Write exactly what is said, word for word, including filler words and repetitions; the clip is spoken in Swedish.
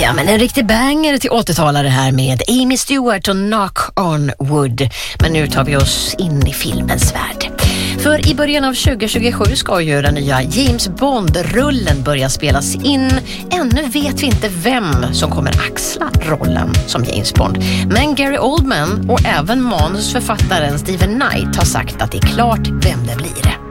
Ja, men en riktig banger till åttiotalare här med Amy Stewart och Knock on Wood. Men nu tar vi oss in i filmens värld. För i början av tjugo tjugosju ska ju den nya James Bond-rullen börja spelas in. Ännu vet vi inte vem som kommer axla rollen som James Bond. Men Gary Oldman och även manusförfattaren Steven Knight har sagt att det är klart vem det blir.